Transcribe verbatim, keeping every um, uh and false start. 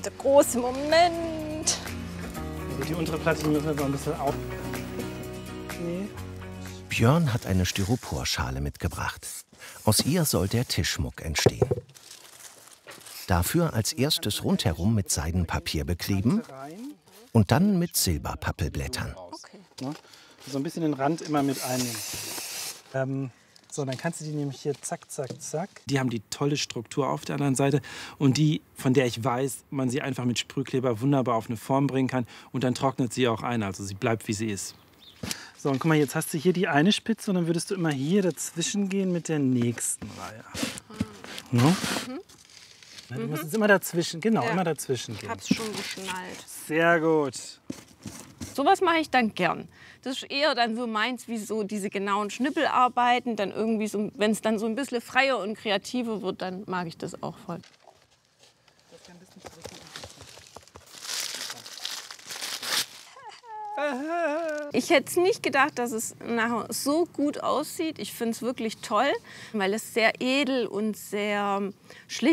der große Moment. Also die untere Platte, die müssen wir so ein bisschen auf... Nee. Björn hat eine Styroporschale mitgebracht. Aus ihr soll der Tischschmuck entstehen. Dafür als erstes rundherum mit Seidenpapier bekleben und dann mit Silberpappelblättern. Okay. So ein bisschen den Rand immer mit einnehmen. Ähm, so, dann kannst du die nämlich hier zack, zack, zack. Die haben die tolle Struktur auf der anderen Seite und die, von der ich weiß, man sie einfach mit Sprühkleber wunderbar auf eine Form bringen kann und dann trocknet sie auch ein, also sie bleibt, wie sie ist. So, und guck mal, jetzt hast du hier die eine Spitze und dann würdest du immer hier dazwischen gehen mit der nächsten Reihe. No? Mhm. Du mhm. musst jetzt immer dazwischen, genau, ja. immer dazwischen gehen. Ich hab's schon geschnallt. Sehr gut. Sowas mache ich dann gern. Das ist eher dann so meins, wie so diese genauen Schnippelarbeiten. Dann irgendwie so, wenn es dann so ein bisschen freier und kreativer wird, dann mag ich das auch voll. Ich hätte es nicht gedacht, dass es nachher so gut aussieht. Ich finde es wirklich toll, weil es sehr edel und sehr schlicht